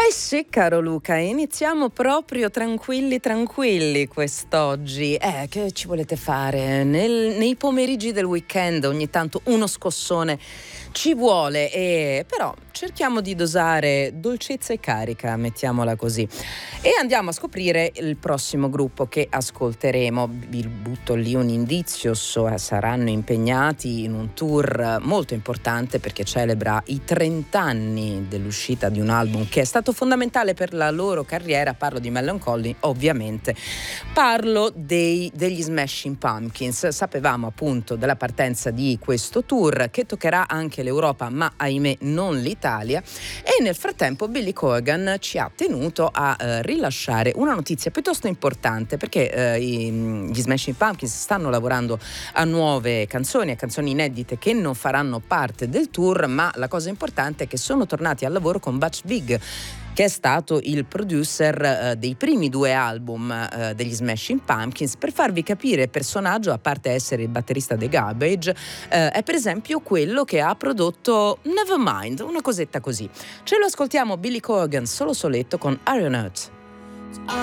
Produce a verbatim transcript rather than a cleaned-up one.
Eh sì, caro Luca, iniziamo proprio tranquilli tranquilli quest'oggi. Eh, che ci volete fare? Nel- nei pomeriggi del weekend ogni tanto uno scossone ci vuole, e però cerchiamo di dosare dolcezza e carica, mettiamola così. E andiamo a scoprire il prossimo gruppo che ascolteremo. Vi butto lì un indizio: so, saranno impegnati in un tour molto importante perché celebra i trenta anni dell'uscita di un album che è stato fondamentale per la loro carriera. Parlo di Melancholy, ovviamente. Parlo dei, degli Smashing Pumpkins. Sapevamo appunto della partenza di questo tour che toccherà anche l'Europa, ma ahimè non l'Italia, e nel frattempo Billy Corgan ci ha tenuto a eh, rilasciare una notizia piuttosto importante, perché eh, i, gli Smashing Pumpkins stanno lavorando a nuove canzoni, a canzoni inedite che non faranno parte del tour, ma la cosa importante è che sono tornati al lavoro con Butch Vig, che è stato il producer eh, dei primi due album eh, degli Smashing Pumpkins. Per farvi capire il personaggio, a parte essere il batterista dei Garbage, eh, è per esempio quello che ha prodotto Nevermind, una cosetta così. Ce lo ascoltiamo Billy Corgan solo soletto con Iron Earth.